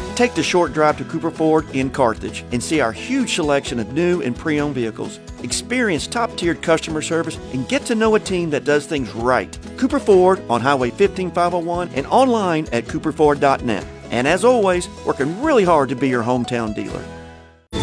Take the short drive to Cooper Ford in Carthage and see our huge selection of new and pre-owned vehicles. Experience top-tiered customer service and get to know a team that does things right. Cooper Ford on Highway 15501 and online at cooperford.net. And as always, working really hard to be your hometown dealer.